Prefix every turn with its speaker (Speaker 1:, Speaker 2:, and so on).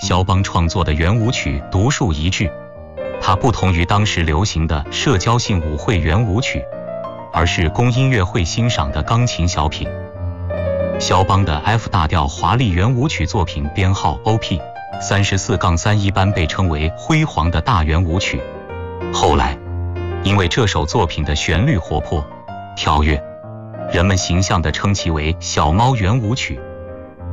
Speaker 1: 肖邦创作的圆舞曲独树一帜，它不同于当时流行的社交性舞会圆舞曲，而是供音乐会欣赏的钢琴小品。肖邦的 F 大调华丽圆舞曲作品编号 OP34-3一般被称为辉煌的大圆舞曲。后来，因为这首作品的旋律活泼、跳跃，人们形象地称其为小猫圆舞曲。